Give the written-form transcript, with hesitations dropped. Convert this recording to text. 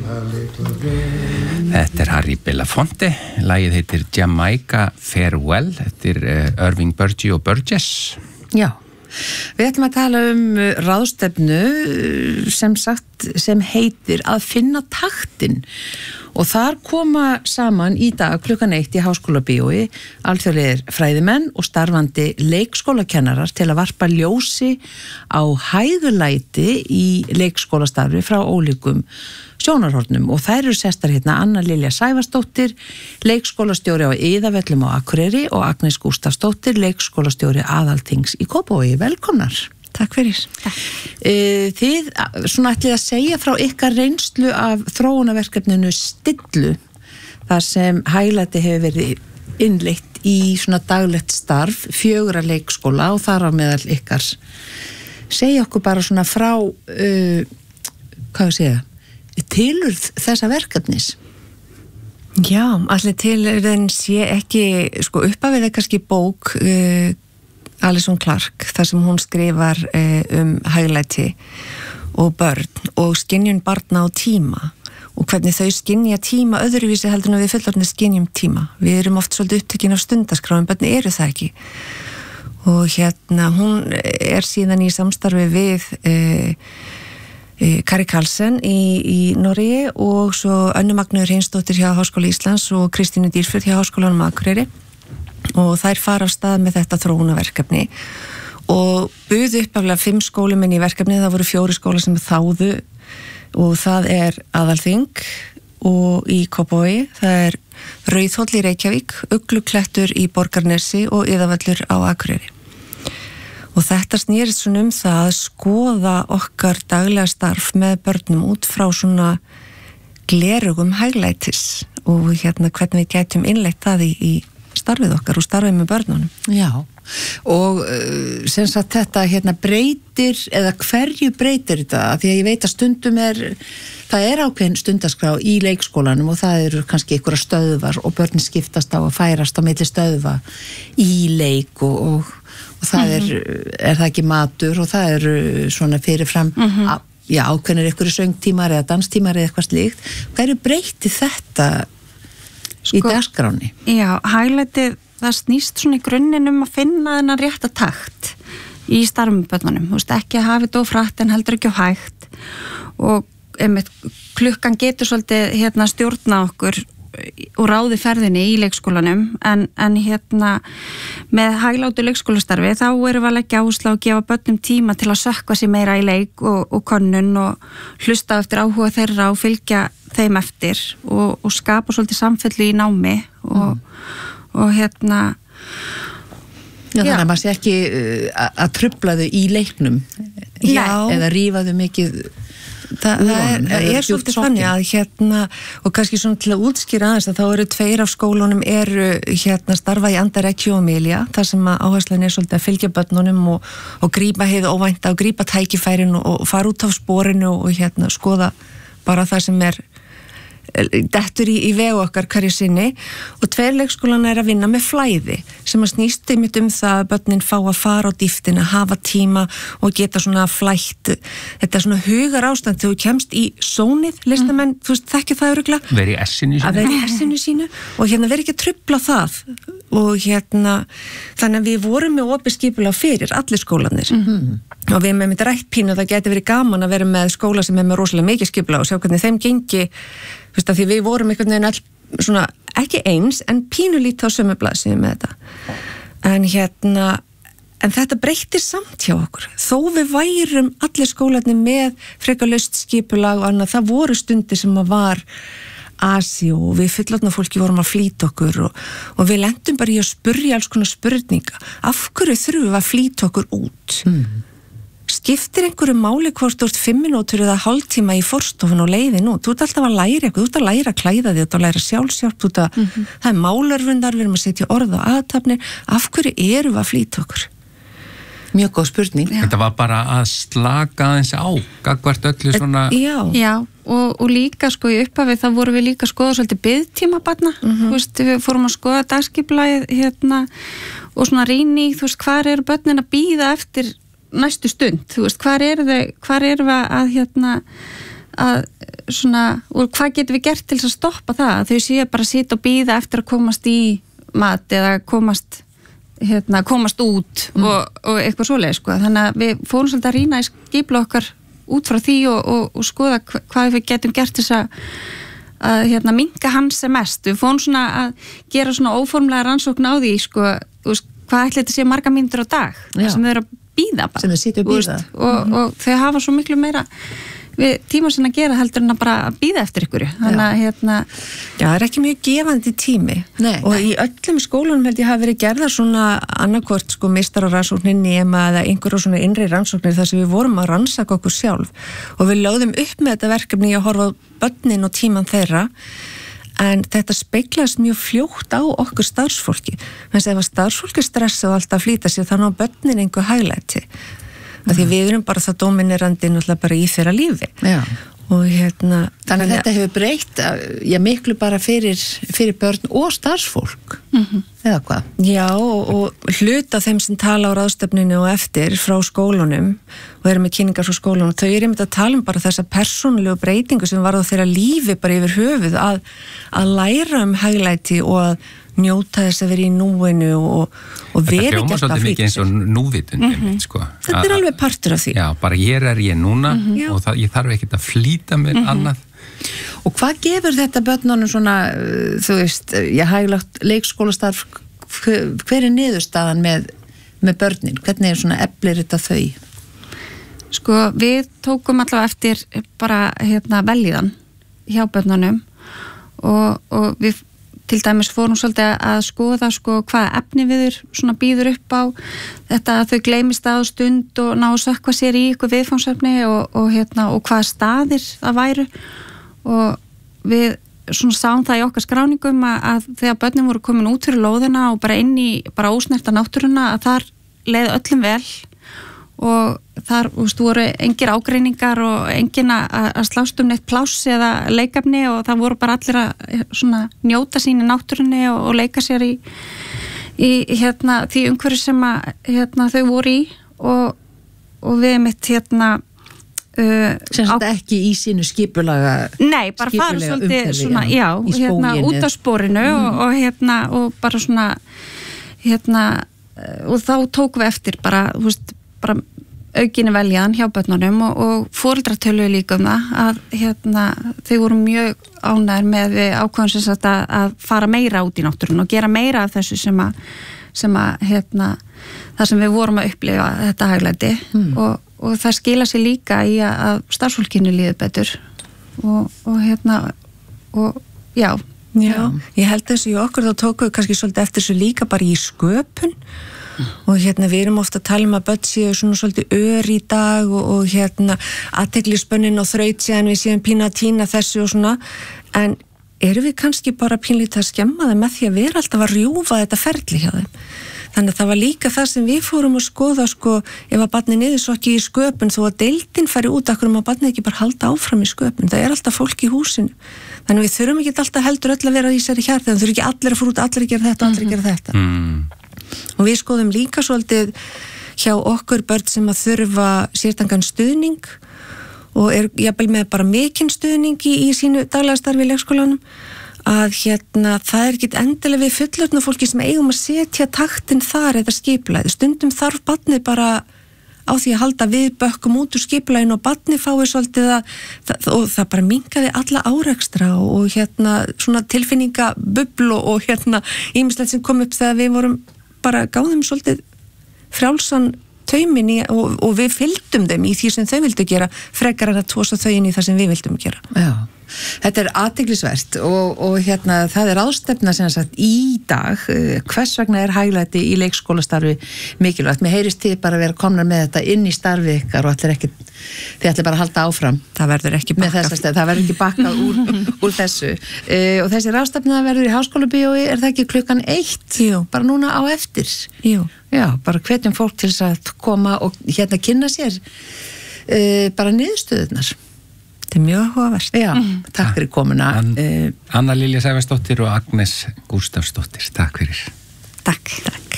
Þetta Harry Belafonte, lagið heitir Jamaica Farewell, eftir Irving Burgess og Burgess. Já, við ætlum að tala ráðstefnu sem heitir að finna taktinn og þar koma saman í dag klukkan 1 í Háskólabíói alþjóðlegir fræðimenn og starfandi leikskólakennarar til að varpa ljósi á hæðulæti í leikskólastarfi frá ólíkum sjónarhornum og þær eru sestar hérna Anna Lilja Sævarsdóttir, leikskólastjóri á Iðavöllum á Akureyri og Agnes Gústafsdóttir, leikskólastjóri Aðalþings í Kópavogi. Velkomnar. Takk fyrir. Þið svona ætlið að segja frá ykkar reynslu af þróunarverkefninu Stillu, þar sem hæglæti hefur verið innleitt í svona daglegt starf, 4 leikskóla og þar á meðal ykkar. Segja okkur bara svona frá, hvað ég segja, tilurð þessa verkefnis. Já, allir tilurðin sé ekki, sko uppafið er kannski bók Alison Clark, þar sem hún skrifar hæglæti og börn og skynjun barna á tíma og hvernig þau skynja tíma öðruvísi heldur en við fullorðnir skynjum tíma. Við erum oft svolítið upptekin af stundaskrá en börn eru það ekki. Og hérna hún síðan í samstarfi við Kari Karlsen í Noregi og svo Önnu Magnúður Hreinsdóttir hjá Háskóla Íslands og Kristínu Dýrfjörð hjá Háskólanum Akureyri og þær fara af stað með þetta þróunarverkefni og buðu uppaflega 5 skólum inn í verkefni, það voru 4 skólar sem þáðu og það er Aðalþing og í Kópavogi, það er Rauðhóll í Reykjavík, Ugluklettur í Borgarnesi og Iðavöllur á Akureyri. Og þetta snýrist svona það að skoða okkar daglega starf með börnum út frá svona glerugum hæglætis og hérna hvernig við gætum innleitt það í starfið okkar og starfið með börnunum. Já, og sem sagt þetta hérna breytir, eða hverju breytir þetta? Því að ég veit að stundum það er ákveðin stundaskrá í leikskólanum og það eru kannski einhverja stöðvar og börnin skiptast á að færast á milli stöðva í leik og það er það ekki matur og það eru svona fyrirfram já, ákveðnir einhverju söngtímar eða danstímar eða eitthvað slíkt. Hverju breytir þetta í dagskráni? Já, hæglætið, það snýst svona í grunninn að finna þennan rétta takt í starfum börnunum. Þú veist, ekki að hafa þetta ofrætt en heldur ekki á hægt og klukkan getur svolítið stjórna okkur og ráði ferðinni í leikskólanum en með hæglátu leikskólastarfi þá erum við að leggja áherslu á að gefa börnum tíma til að sökkva sér meira í leik og könnun og hlusta eftir áhuga þeirra og fylgja þeim eftir og skapa svolítið samfellu í námi og Já, þannig að maður sé ekki að trufla þau í leiknum eða rífa þau mikið. Það er svolítið þannig að og kannski svona til að útskýra aðeins að þá eru 2 af skólunum starfa í Andarekju og Milja, þar sem að áherslan er svolítið að fylgja börnunum og grípa hið óvænta og grípa tækifærin og fara út af sporinu og skoða bara það sem er dettur í vegu okkar hverju sinni og 2 leikskólana að vinna með flæði sem að snýst einmitt það að börnin fá að fara á dýftina, hafa tíma og geta svona flætt þetta svona hugar ástand þegar þú kemst í sónið, listamenn, þú veist, þekki það örugglega Veri í essinu sínu og veri ekki að trufla það og þannig að við vorum með opið skipulag fyrir allir skólanir og við með rætt pínu það geti verið gaman að vera með skóla sem með rosalega mikið skipulag og sjá hvernig þeim gengi því við vorum einhvern veginn all svona, ekki eins, en pínulítið á sömu blaðsíðu með þetta en þetta breytir samt hjá okkur þó við værum allir skólarnir með frekar laust skipulag og annað, það voru stundir sem að var asi og við fullorðna fólki vorum að flýta okkur og við lendum bara í að spurja alls konar spurninga af hverju þurfum við að flýta okkur út skiptir einhverju máli hvort þú ert 5 mínútur eða hálftíma í forstofun og leiðin út, þú ert alltaf að læra eitthvað, þú ert að læra að klæða þig, þú ert að læra sjálfshjálp það er málörfundar, við erum að setja orð á aðtapnir, af hverju erum við að flýta okkur? Mjög góð spurning. Þetta var bara að slaka aðeins á, gagnvart öllu svona Já, og líka sko í upphafi þá vorum við líka að skoða svolítið biðtíma barna, þú veist, við fórum að skoða dagskipulagið og svona rýni, þú veist, hvar eru börnin að bíða eftir næstu stund, þú veist, hvar eru við að svona, og hvað getum við gert til þess að stoppa það, að þau séu bara að sitja og bíða eftir að komast í mat eða komast út og eitthvað svoleið, sko. Þannig að við fórum svolítið að rýna í skipula okkar út frá því og skoða hvað við getum gert til þess að minnka hans sem mest. Við fórum svona að gera svona óformlega rannsókn á því, sko, hvað ætli þetta sé marga mínútur á dag sem þau eru að bíða bara. Sem þau sitja og bíða. Og þau hafa svo miklu meira við tíma sinna að gera heldur en að bara bíða eftir ykkur. Þannig að Já, það er ekki mjög gefandi tími. Nei. Og í öllum skólunum held ég hafa verið gerðar svona annarkvort sko meistararannsóknin eða einhverjum svona innri rannsóknir þar sem við vorum að rannsaka okkur sjálf og við lögðum upp með þetta verkefni að horfa á börnin og tíman þeirra. En þetta speglaðist mjög fljótt á okkur starfsfólki. Þannig að ef starfsfólki stressa og alltaf flýta sér þannig á börnin einhver hæglæti. Því við erum bara það dóminerandi náttúrulega bara í þeirra lífi. Já. Og Þannig að þetta hefur breytt miklu bara fyrir börn og starfsfólk. Eða hvað? Já, og hluta þeim sem tala á ráðstefninu og eftir frá skólunum og eru með kynningar frá skólunum, þau eru einmitt að tala bara þessa persónulegu breytingu sem var á þeirra lífi bara yfir höfuð að læra hæglæti og að njóta þess að vera í núinu og veri þetta hljómar svolítið mikið eins og núvitund sko. Þetta er alveg partur af því. Já, bara hér er ég núna og ég þarf ekkert að flýta mér annað. Og hvað gefur þetta börnunum svona, þú veist, hæglegt leikskólastarf, hver er niðurstaðan með börnin? Hvernig er svona eflir þetta þau? Sko, við tókum allavega eftir bara velíðan hjá börnunum og við til dæmis fórum svolítið að skoða hvaða efni við svona býður upp á þetta að þau gleymist á stund og ná að sökkva sér í ykkur viðfangsefni og hvaða staðir það væru og við svona sáum það í okkar skráningum að þegar börnin voru komin út fyrir lóðina og bara inn í bara ósnerta náttúruna að þar leið öllum vel og þar voru engir ágreiningar og engin að slást neitt pláss eða leikefni og það voru bara allir að svona njóta sín í náttúrunni og leika sér í því umhverfi sem þau voru í og við mitt sem þetta ekki í sínu skipulaga Nei, bara fara svolítið svona, já, út af sporinu og bara svona og þá tókum við eftir bara aukinni veljaðan hjá börnunum og foreldrar töluðu líka það að þau voru mjög ánægðir með ákvæðum sem að fara meira út í náttúrun og gera meira af þessu sem það sem við vorum að upplifa þetta hæglæti og það skila sér líka í að starfsfólkinu líður betur og já. Já, ég held þessu í okkur þá tókum við kannski svolítið eftir þessu líka bara í sköpun og við erum ofta að tala að börn séu svona svolítið ör í dag og athyglisbönnin og þraut síðan við séum pínu að tína þessu og svona, en erum við kannski bara pínlítið að skemma það með því að vera alltaf að rjúfa þetta ferli hjá þeim. Þannig að það var líka það sem við fórum að skoða ef að barnið niður svo ekki í sköpun þó að deildin færi út akkur að barnið ekki bara halda áfram í sköpun, það er alltaf fólk í húsinu þannig við þurfum ekki alltaf heldur öll að vera í sér í hjarta, það þurfum ekki allir að fór út, allir að gera þetta, allir að gera þetta og við skoðum líka svolítið hjá okkur börn sem að þurfa sértangan stuðning og er jafnvel með bara mikinn stuðning í sínu daglega starfi í leikskólanum að það er ekki endilega við fullorðna fólki sem eigum að setja taktinn þar eða skipulagið. Stundum þarf barnið bara á því að halda við bökkum út úr skipulaginu og barnið fái svolítið og það bara minnkaði alla árekstra og svona tilfinningabubbl og ýmislegt sem kom upp þegar við vorum bara gáðum svolítið frjálsan taumin og við fylgdum þeim í því sem þau vildu gera frekar að tósa þau inn í það sem við vildum gera. Já. Þetta er athyglisvert og það er ráðstefna sem sagt í dag hvers vegna er hæglæti í leikskólastarfi mikilvægt. Mér heyrist þið bara að vera komnar með þetta inn í starfi ykkar og þið ætlir bara að halda áfram. Það verður ekki bakkað. Það verður ekki bakkað úr þessu. Og þessi ráðstefna verður í Háskólabíói, er það ekki klukkan 1? Jú. Bara núna á eftir? Jú. Já, bara hvetjum fólk til þess að koma og kynna sér bara niðurstöðurnar. Þetta er mjög áhugavert. Já, takk fyrir komuna. Anna Lilja Sævarsdóttir og Agnes Gústafsdóttir, takk fyrir. Takk.